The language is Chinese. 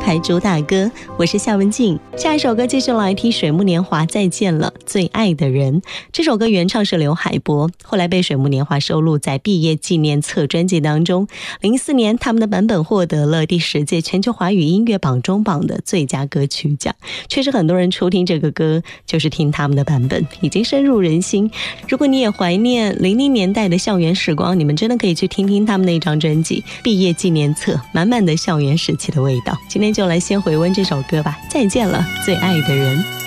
台主打歌，我是夏文静。下一首歌继续来听水木年华再见了最爱的人。这首歌原唱是刘海波，后来被水木年华收录在毕业纪念册专辑当中。04年他们的版本获得了第10届全球华语音乐榜中榜的最佳歌曲奖。确实很多人初听这个歌就是听他们的版本，已经深入人心。如果你也怀念00年代的校园时光，你们真的可以去听听他们那张专辑毕业纪念册，满满的校园时期的味道。今天就来先回温这首歌吧，再见了最爱的人。